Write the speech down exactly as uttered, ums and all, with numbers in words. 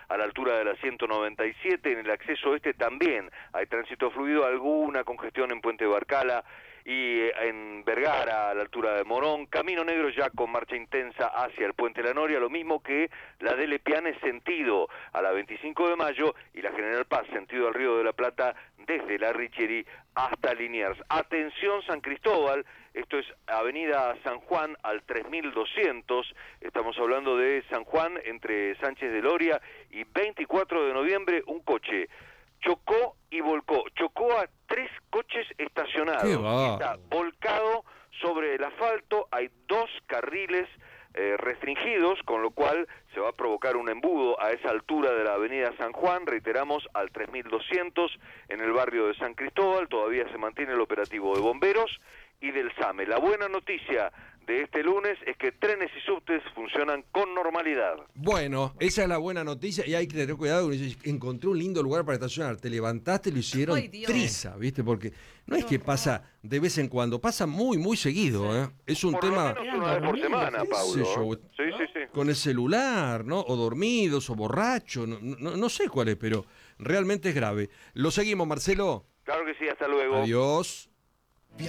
a la altura de la ciento noventa y siete, en el acceso este también hay tránsito fluido, alguna congestión en Puente Barcala y en Vergara a la altura de Morón, Camino Negro ya con marcha intensa hacia el Puente La Noria, lo mismo que la de Lepiane sentido a la veinticinco de mayo y la General Paz sentido al Río de la Plata desde la Richieri hasta Liniers. Atención San Cristóbal, esto es Avenida San Juan al tres mil doscientos, estamos hablando de San Juan entre Sánchez de Loria y veinticuatro de noviembre, un coche chocó y volcó, chocó a tres coches estacionados, y está volcado sobre el asfalto, hay dos carriles eh, restringidos, con lo cual se va a provocar un embudo a esa altura de la avenida San Juan, reiteramos, al tres mil doscientos, en el barrio de San Cristóbal, todavía se mantiene el operativo de bomberos y del SAME. La buena noticia de este lunes es que trenes y subtes funcionan con normalidad. Bueno, esa es la buena noticia y hay que tener cuidado. Encontré un lindo lugar para estacionar. Te levantaste, lo hicieron prisa, ¿viste? Porque no es que pasa de vez en cuando, pasa muy, muy seguido, ¿eh? Es un por tema... Lo menos una vez por semana, Paulo. Yo, sí, sí, sí. Con el celular, ¿no? O dormidos, o borrachos, no, no, no sé cuál es, pero realmente es grave. ¿Lo seguimos, Marcelo? Claro que sí, hasta luego. Adiós.